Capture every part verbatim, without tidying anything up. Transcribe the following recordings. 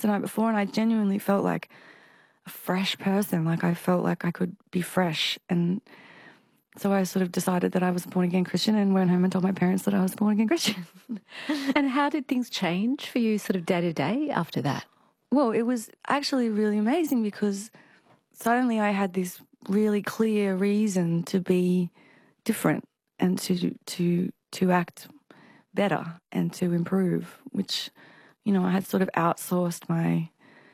the night before, and I genuinely felt like a fresh person. Like I felt like I could be fresh. And so I sort of decided that I was a born-again Christian and went home and told my parents that I was a born-again Christian. And how did things change for you sort of day to day after that? Well, it was actually really amazing because suddenly I had this really clear reason to be different and to to to act better and to improve, which, you know, I had sort of outsourced my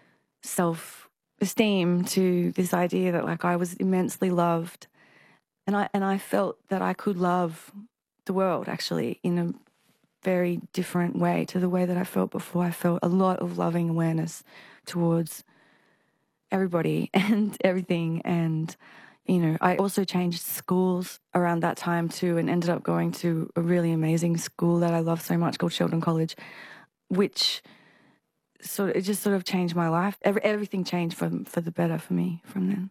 self-esteem to this idea that like I was immensely loved, and I and I felt that I could love the world actually in a very different way to the way that I felt before. I felt a lot of loving awareness towards everybody and everything. And, you know, I also changed schools around that time too and ended up going to a really amazing school that I love so much called Sheldon College, which sort of, it just sort of changed my life. Every, everything changed for, for the better for me from then.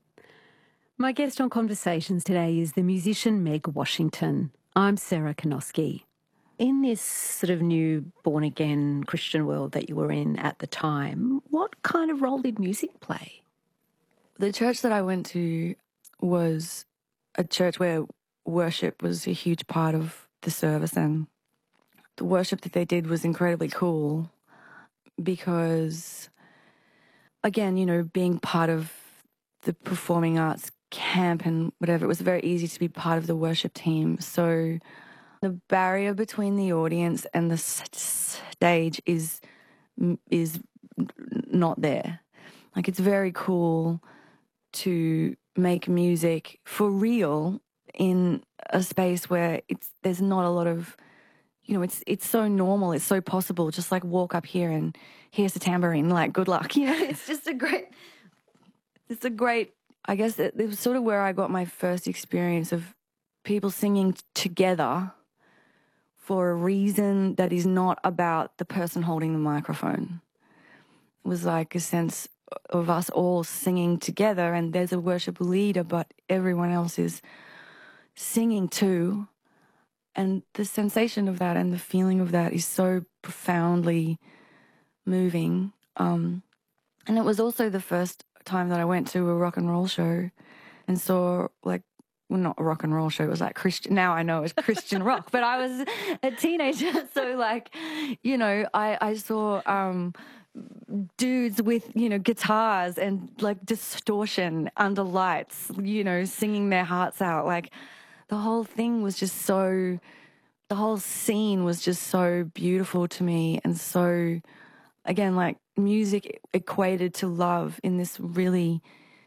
My guest on Conversations today is the musician Meg Washington. I'm Sarah Konoski. In this sort of new born-again Christian world that you were in at the time, what kind of role did music play? The church that I went to was a church where worship was a huge part of the service, and the worship that they did was incredibly cool because, again, you know, being part of the performing arts camp and whatever, it was very easy to be part of the worship team. So the barrier between the audience and the stage is is not there. Like, it's very cool to make music for real in a space where it's there's not a lot of, you know, it's it's so normal, it's so possible. Just like walk up here and here's the tambourine, like good luck. You know, it's just a great, it's a great, I guess it, it was sort of where I got my first experience of people singing together for a reason that is not about the person holding the microphone. It was like a sense of us all singing together, and there's a worship leader, but everyone else is singing too. And the sensation of that and the feeling of that is so profoundly moving. Um, and it was also the first time that I went to a rock and roll show and saw, like, well, not a rock and roll show, it was like Christian, now I know it's Christian rock, but I was a teenager, so like, you know, I, I saw um, dudes with, you know, guitars and like distortion under lights, you know, singing their hearts out. Like, the whole thing was just so, the whole scene was just so beautiful to me, and so, again, like, music equated to love in this really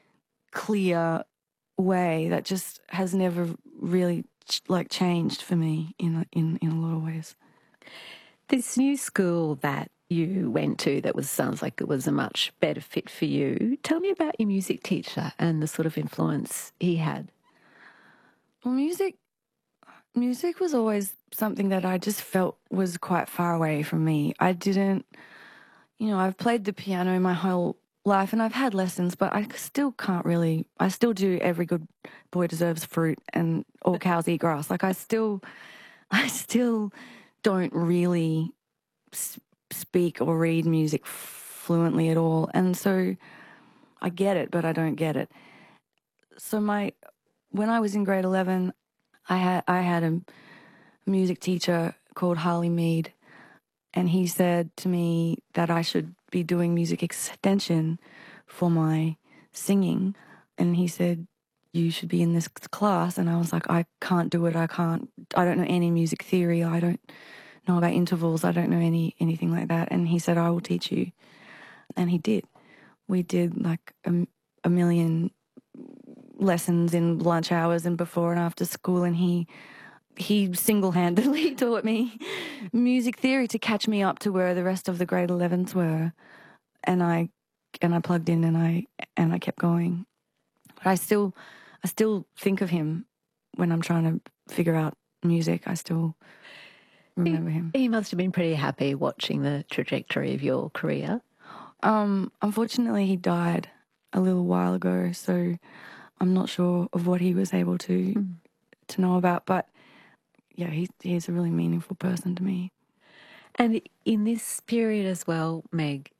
clear way that just has never really like changed for me in in in a lot of ways. This new school that you went to that was sounds like it was a much better fit for you. Tell me about your music teacher and the sort of influence he had. Well, music music was always something that I just felt was quite far away from me. I didn't, you know, I've played the piano my whole life and I've had lessons, but I still can't really, I still do every good boy deserves fruit and all cows eat grass. Like, I still, I still don't really speak or read music fluently at all. And so I get it, but I don't get it. So my, when I was in grade eleven, I had, I had a music teacher called Harley Mead, and he said to me that I should be doing music extension for my singing. And he said, you should be in this class. And I was like, I can't do it. I can't, I don't know any music theory. I don't know about intervals. I don't know any anything like that. And he said, I will teach you. And he did. We did like a, a million lessons in lunch hours and before and after school. And he he single-handedly taught me music theory to catch me up to where the rest of the grade elevens were. And I and I plugged in and I and I kept going. But I still I still think of him when I'm trying to figure out music. I still remember he, him. He must have been pretty happy watching the trajectory of your career. Um, unfortunately, he died a little while ago, so I'm not sure of what he was able to mm. to know about. But yeah, he, he's a really meaningful person to me. And in this period as well, Meg,